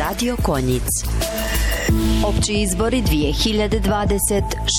Radio Konjic. Opći izbori 2026.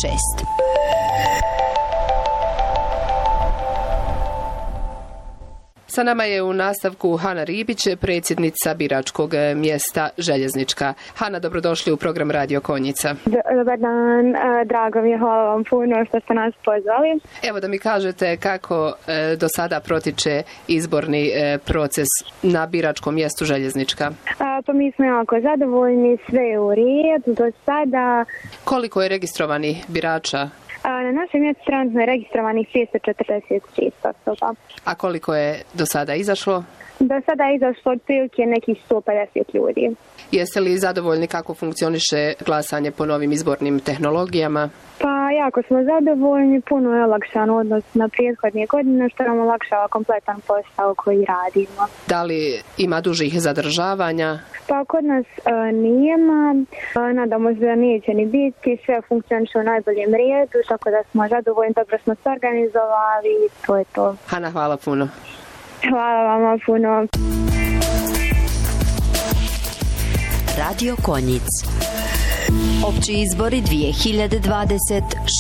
Sa nama je u nastavku Hana Ribić, predsjednica biračkog mjesta Željeznička. Hana, dobrodošli u program Radio Konjica. Dobar dan, drago mi je, hvala vam puno što ste nas pozvali. Evo da mi kažete kako do sada protiče izborni proces na biračkom mjestu Željeznička. Pa mi smo jako zadovoljni, sve je u redu do sada. Koliko je registrovanih birača? Na našem mjestu trenutno je registrovanih 346 osoba. A koliko je do sada izašlo? Do sada je izašlo otprilike nekih 150 ljudi. Jeste li zadovoljni kako funkcioniše glasanje po novim izbornim tehnologijama? Pa jako smo zadovoljni, puno je olakšan odnos na prethodne godine što nam olakšava kompletan posao koji radimo. Da li ima dužih zadržavanja? Pa kod nas nijema, nadamo se da neće ni biti, sve funkcioniše u najboljem redu, tako da smo zadovoljni, dobro smo se organizovali i to je to. Hana, hvala puno. Hvala vama puno. Radio Konjic. Opći izbori 2026.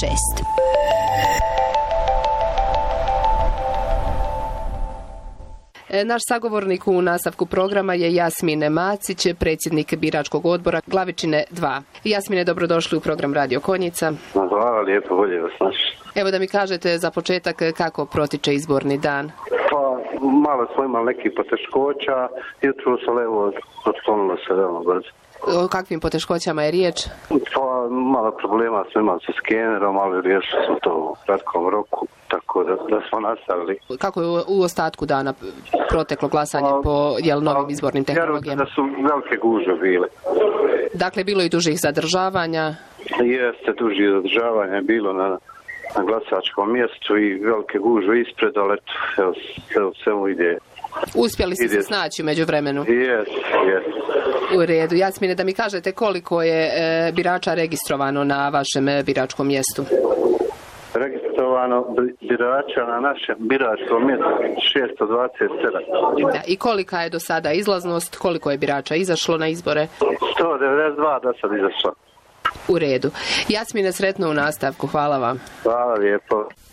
Naš sagovornik u nastavku programa je Jasmine Macić, predsjednik biračkog odbora Glavičine 2. Jasmine, dobrodošli u program Radio Konjica. Hvala lijepo, bolje vas naši. Evo da mi kažete za početak kako protiče izborni dan. Pa malo smo imali nekih poteškoća, jutro se levo otklonilo se veoma brzo. O kakvim poteškoćama je riječ? Pa malo problema smo imali sa skenerom, ali riješili smo to u kratkom roku, tako da smo nastavili. Kako je u ostatku dana proteklo glasanje po novim izbornim tehnologijama? Da su velike gužve bile. Dakle, bilo i dužih zadržavanja? Jeste, dužih zadržavanja bilo na glasačkom mjestu i velike gužve ispred, ali evo sve ide. Uspjeli ste se snaći u međuvremenu? Jes. U redu. Jasmine, da mi kažete koliko je birača registrovano na vašem biračkom mjestu? Registrovano birača na našem biračkom mjestu 627. Da, i kolika je do sada izlaznost? Koliko je birača izašlo na izbore? 192 do sad izašlo. U redu. Jasmine, sretno u nastavku. Hvala vam. Hvala lijepo.